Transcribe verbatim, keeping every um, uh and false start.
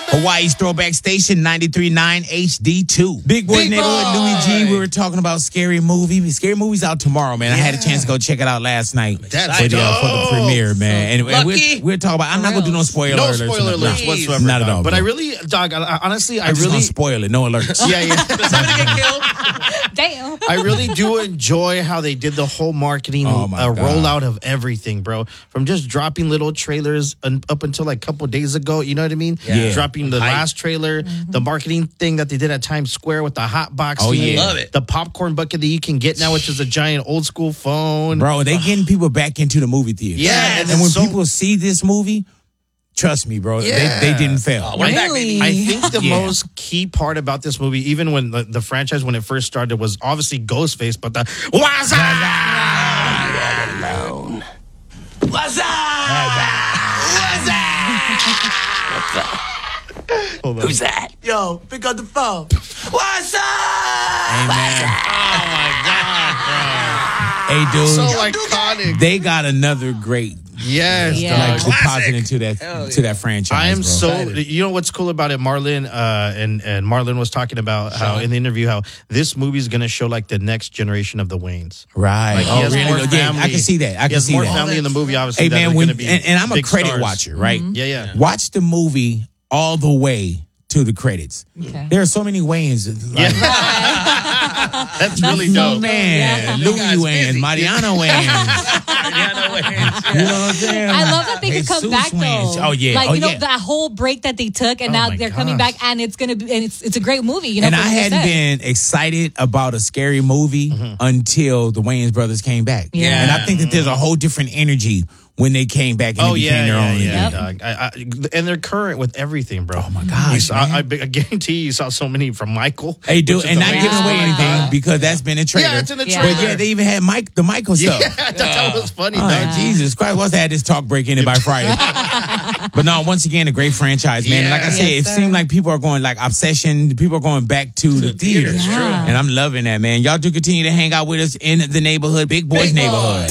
Hawaii's Throwback Station, ninety-three point nine H D two. Big Boy Big Neighborhood, Boy. Louis G. We were talking about Scary Movie. Scary Movie's out tomorrow, man. I had a chance to go check it out last night That's for, the, uh, for the dope. premiere, man. And, and Lucky. we're, we're talking about, I'm not going to do no spoiler No alerts. spoiler or nothing. alerts No. whatsoever. Not at dog. all. But bro. I really, dog, I, I- honestly, I I'm just really. going to spoil it. No alerts. Yeah, yeah. Does somebody get killed? Damn. I really do enjoy how they did the whole marketing Oh, my uh, God. rollout of everything, bro. From just dropping little trailers un- up until like a couple days ago, you know what I mean? Yeah. Dropping the Hype. last trailer, the marketing thing that they did at Times Square with the hot box. Oh, thing, yeah. Love it. The popcorn bucket that you can get now, which is a giant old school phone. Bro, they getting people back into the movie theater. Yeah, And, and when so- people see this movie, trust me, bro, Yeah. they, they didn't fail. Oh, we're back, Really? baby. I think the Yeah. most key part about this movie, even when the, the franchise, when it first started, was obviously Ghostface, but the what's up? What's up? What's up? Hold on. Who's that? Yo, pick up the phone. What's up? Amen. Oh my god, Hey, dude, so iconic. they got another great Yes, Yeah. like dog. deposit into that Hell to yeah. that franchise. I am bro. so. You know what's cool about it, Marlon, uh, and and Marlon was talking about how in the interview how this movie is going to show like the next generation of the Waynes. right. Like, he oh, has really? more Yeah, family. I can see that. I He can has see more that. family in the movie, obviously. Hey that man, are when, gonna be and, and I'm a big credit stars. watcher, right? Yeah, yeah. Watch the movie all the way to the credits. Okay. There are so many Waynes. Like, That's really oh, dope. man, Yeah. Louis guys Wayne, busy. Mariana Wayne. Mariana Wayans. You know what I'm saying? I love that they could come Jesus back though. Wayans. Oh yeah. like oh, you know yeah. that whole break that they took, and Oh, now my they're coming gosh. back, and it's gonna be, and it's it's a great movie. You know, And for I what you hadn't said. been excited about a scary movie until the Wayans brothers came back. Yeah. And I think that there's a whole different energy when they came back and Oh it yeah, became their yeah, own. yeah, again. dog. I, I, and they're current with everything, bro. Oh, my gosh, You saw, man. I, I guarantee you, you saw so many from Michael. Hey, dude, which is and not amazing. giving away anything because that's been a trailer. Yeah, it's in the Yeah. But trailer. yeah, they even had Mike, the Michael Yeah, stuff. I thought that was funny, Oh, dog. Jesus Christ, let's have this talk break in it by Friday. But no, once again, a great franchise, man. And like I said, Yes, it sir. seemed like people are going like Obsession. People are going back to the theater. Yeah. And I'm loving that, man. Y'all do continue to hang out with us in the neighborhood, Big Boys Big Boy. neighborhood.